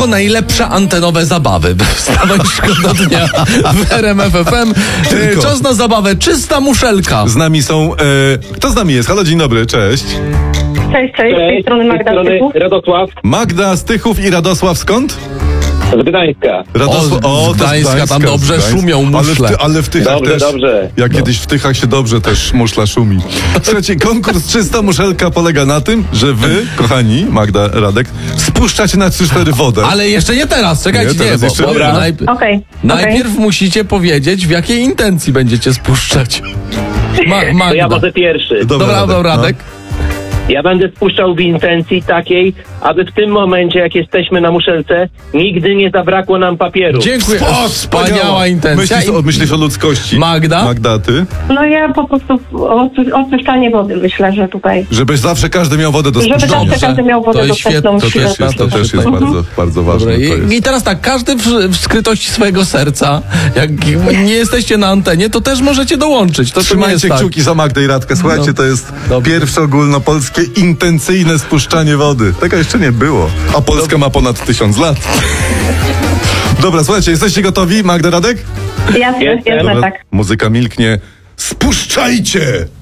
tylko najlepsze antenowe zabawy. Wstawaj, szkoda dnia w RMF FM. Tylko. Czas na zabawę. Czysta muszelka. Z nami są... kto z nami jest? Halo, dzień dobry, cześć. Cześć, z tej strony Magda Tychów. Radosław Magda z Tychów i Radosław skąd? z Gdańska. Radosław, O, z Gdańska, tam dobrze szumią muszle. Ale w Tychach Dobrze, też. dobrze. Jak kiedyś w Tychach się dobrze też muszla szumi. Słuchajcie, konkurs Czysta Muszelka polega na tym, że wy, kochani, Magda, Radek, spuszczacie na 3-4 wodę. Ale jeszcze nie teraz, czekajcie, Nie, teraz jeszcze nie. Okej. Najpierw musicie powiedzieć, w jakiej intencji będziecie spuszczać. To Magda. ja będę pierwszy. Dobra, Radek. Ja będę spuszczał w intencji takiej, aby w tym momencie, jak jesteśmy na muszelce, nigdy nie zabrakło nam papieru. Dziękuję. Wspaniała intencja. Myślisz o ludzkości. Magda? Magda, ty? No ja po prostu oczyszczanie wody myślę, że tutaj. Żebyś zawsze każdy miał wodę do Żeby spuszczania. zawsze każdy miał To wodę jest dostępną świetne, w środku. To też jest bardzo, bardzo ważne. Dobra, To jest. i teraz tak, każdy w skrytości swojego serca, jak nie jesteście na antenie, to też możecie dołączyć. To nie Trzymajcie jest tak. kciuki za Magdę i Radkę. Słuchajcie, to jest Dobrze. pierwsze ogólnopolskie intencyjne spuszczanie wody. Tego jeszcze nie było. A Polska ma ponad 1000 lat. Dobra, słuchajcie, jesteście gotowi? Magda, Radek? Jasne, Dobra, tak. muzyka milknie. Spuszczajcie!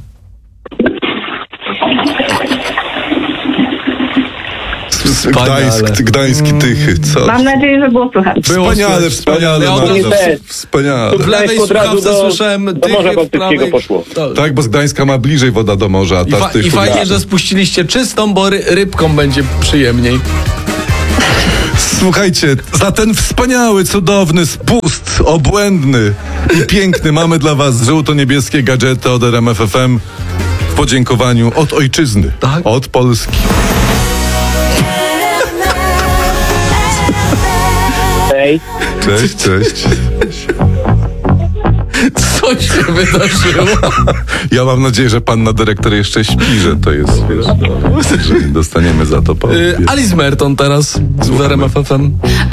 Gdański Tychy. Co? Mam nadzieję, że było słychać. Wspaniale, wspaniale. Ja Magda, też. Wspaniale. W lewej od razu słuchawce do słyszałem Morza Tychy, w Bałtyckiego prawej... poszło. Tak, bo z Gdańska ma bliżej woda do morza, a ta w Tychów. I fajnie, że spuściliście czystą, bo rybką będzie przyjemniej. Słuchajcie, za ten wspaniały, cudowny spust, obłędny i piękny mamy dla was żółto-niebieskie gadżety od RMF FM w podziękowaniu od ojczyzny, Tak? od Polski. Hej. Cześć, cześć. Co się wydarzyło? Ja mam nadzieję, że panna dyrektor jeszcze śpi, że to jest, wiesz, że nie dostaniemy za to po... Alice Merton teraz w RMF FM.